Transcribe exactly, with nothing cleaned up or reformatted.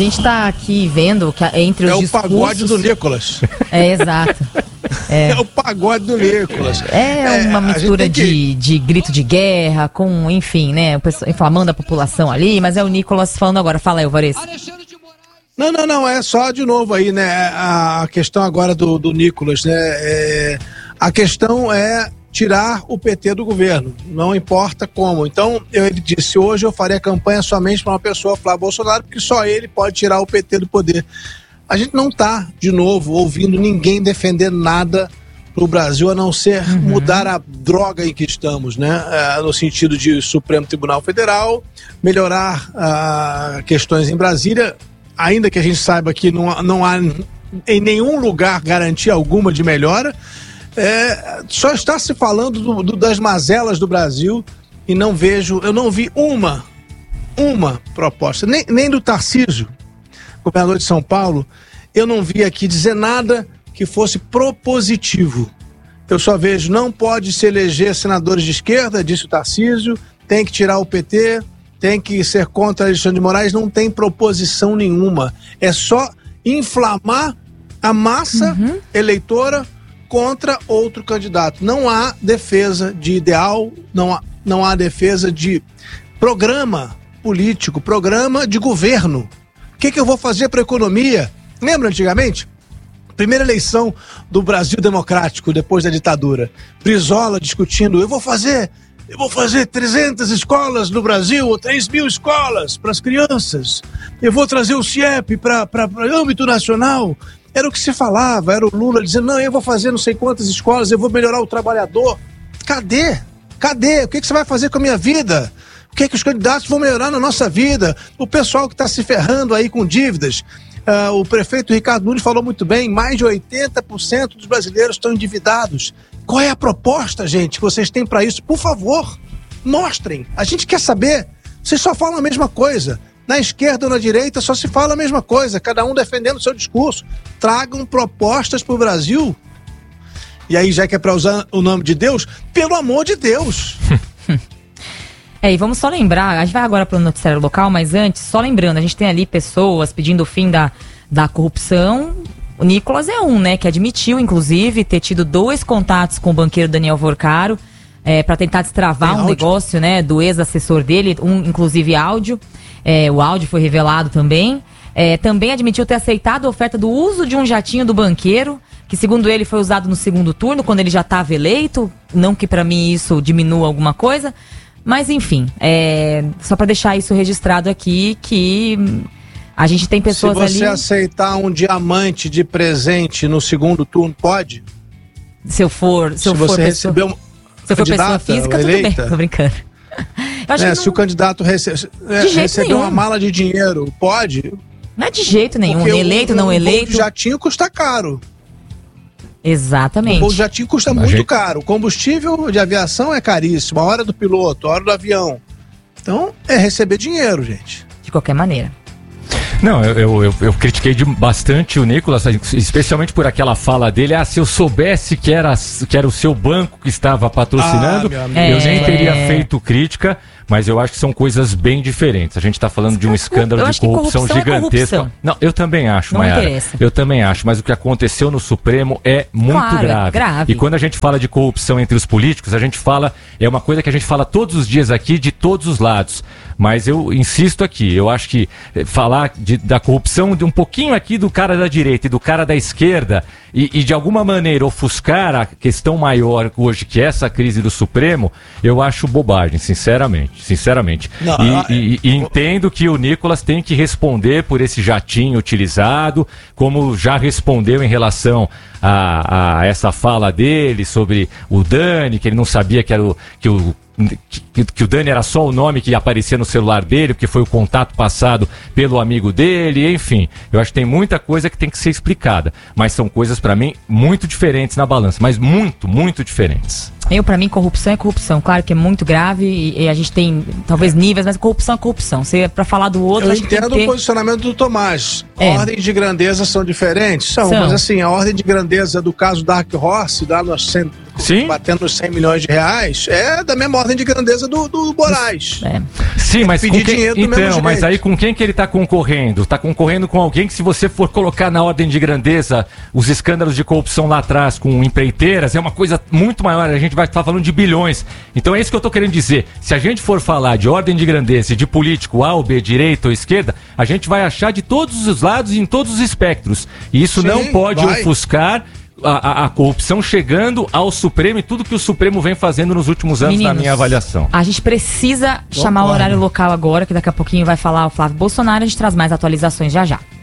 gente tá aqui vendo que entre os é discursos... É o pagode do Nicolas. É, exato. É, é o pagode do Nicolas. É uma é, mistura que... de, de grito de guerra com, enfim, né, o pessoal inflamando a população ali, mas é o Nicolas falando agora. Fala aí, Alvarez. Não, não, não, é só de novo aí, né, a questão agora do, do Nicolas, né, é, a questão é tirar o P T do governo, não importa como. Então, eu, ele disse, hoje eu farei a campanha somente para uma pessoa, Flávio Bolsonaro, porque só ele pode tirar o P T do poder. A gente não está, de novo, ouvindo ninguém defender nada para o Brasil, a não ser uhum. mudar a droga em que estamos, né? É, no sentido de Supremo Tribunal Federal, melhorar ah, questões em Brasília, ainda que a gente saiba que não, não há em nenhum lugar garantia alguma de melhora. É, só está se falando do, do, das mazelas do Brasil e não vejo, eu não vi uma, uma proposta, nem, nem do Tarcísio, governador de São Paulo, eu não vi aqui dizer nada que fosse propositivo. Eu só vejo, não pode se eleger senadores de esquerda, disse o Tarcísio, tem que tirar o P T, tem que ser contra Alexandre de Moraes, não tem proposição nenhuma. É só inflamar a massa uhum. eleitora contra outro candidato. Não há defesa de ideal, não há, não há defesa de programa político, programa de governo. O que, que eu vou fazer para a economia? Lembra antigamente? Primeira eleição do Brasil Democrático, depois da ditadura. Brizola discutindo, eu vou fazer, eu vou fazer trezentas escolas no Brasil, ou três mil escolas para as crianças. Eu vou trazer o CIEP para âmbito nacional. Era o que se falava, era o Lula dizendo, não, eu vou fazer não sei quantas escolas, eu vou melhorar o trabalhador. Cadê? Cadê? O que, que você vai fazer com a minha vida? O que, que os candidatos vão melhorar na nossa vida? O pessoal que está se ferrando aí com dívidas. Uh, o prefeito Ricardo Nunes falou muito bem, mais de oitenta por cento dos brasileiros estão endividados. Qual é a proposta, gente, que vocês têm para isso? Por favor, mostrem. A gente quer saber. Vocês só falam a mesma coisa. Na esquerda ou na direita só se fala a mesma coisa, cada um defendendo o seu discurso. Tragam propostas para o Brasil. E aí, já que é para usar o nome de Deus, pelo amor de Deus. É, e vamos só lembrar, a gente vai agora para o noticiário local, mas antes, só lembrando, a gente tem ali pessoas pedindo o fim da, da corrupção. O Nicolas é um, né, que admitiu, inclusive, ter tido dois contatos com o banqueiro Daniel Vorcaro, é, para tentar destravar tem um áudio? negócio, né, do ex-assessor dele, um, inclusive áudio. É, o áudio foi revelado também. É, também admitiu ter aceitado a oferta do uso de um jatinho do banqueiro, que segundo ele foi usado no segundo turno, quando ele já estava eleito. Não que para mim isso diminua alguma coisa. Mas, enfim, é, só para deixar isso registrado aqui, que a gente tem pessoas ali... Se você ali... aceitar um diamante de presente no segundo turno, pode? Se eu for... Se, se eu você for receber uma Se eu for pessoa física, eleita, tudo bem, tô brincando. Eu acho é, que se não... o candidato rece... é, receber nenhum. uma mala de dinheiro, pode? Não é de jeito nenhum, Porque eleito, o, não um eleito... O voo de jatinho custa caro. Exatamente. O voo de jatinho custa Mas muito gente... caro. O combustível de aviação é caríssimo. A hora do piloto, a hora do avião. Então, é receber dinheiro, gente. De qualquer maneira. Não, eu, eu, eu, eu critiquei de bastante o Nicolas, especialmente por aquela fala dele. Ah, se eu soubesse que era, que era o seu banco que estava patrocinando, ah, eu nem teria é... feito crítica. Mas eu acho que são coisas bem diferentes. A gente está falando de um escândalo de corrupção, corrupção gigantesca. É corrupção. Não, eu também acho, Não Mayara. Interessa. Eu também acho, mas o que aconteceu no Supremo é muito claro, grave. grave. E quando a gente fala de corrupção entre os políticos, a gente fala, é uma coisa que a gente fala todos os dias aqui, de todos os lados. Mas eu insisto aqui, eu acho que falar de, da corrupção de um pouquinho aqui do cara da direita e do cara da esquerda e, e de alguma maneira ofuscar a questão maior hoje, que é essa crise do Supremo, eu acho bobagem, sinceramente. Sinceramente. Não, e, e, e entendo que o Nicolas tem que responder por esse jatinho utilizado, como já respondeu em relação a, a essa fala dele sobre o Dani, que ele não sabia que era o... Que o Que, que o Dani era só o nome que aparecia no celular dele, porque foi o contato passado pelo amigo dele, enfim. Eu acho que tem muita coisa que tem que ser explicada, mas são coisas, para mim, muito diferentes na balança, mas muito, muito diferentes. Eu, para mim, corrupção é corrupção. Claro que é muito grave e, e a gente tem, talvez, níveis, mas corrupção é corrupção. Se para falar do outro, eu acho entendo que tem que ter... o posicionamento do Tomás. É. Ordens de grandeza são diferentes? São, são, mas assim, a ordem de grandeza do caso Dark Horse, lá no Sim. batendo os cem milhões de reais, é da mesma ordem de grandeza do, do Moraes. É. Sim, mas pedir com quem... dinheiro do mesmo Então, mas jeito. aí com quem que ele está concorrendo? Está concorrendo com alguém que, se você for colocar na ordem de grandeza os escândalos de corrupção lá atrás com empreiteiras, é uma coisa muito maior. A gente vai estar falando de bilhões. Então é isso que eu estou querendo dizer. Se a gente for falar de ordem de grandeza, de político A ou B, direita ou esquerda, a gente vai achar de todos os lados e em todos os espectros. E isso Sim, não pode vai. ofuscar A, a, a corrupção chegando ao Supremo e tudo que o Supremo vem fazendo nos últimos anos. Meninos, na minha avaliação. A gente precisa chamar o horário local agora, que daqui a pouquinho vai falar o Flávio Bolsonaro. A gente traz mais atualizações já já.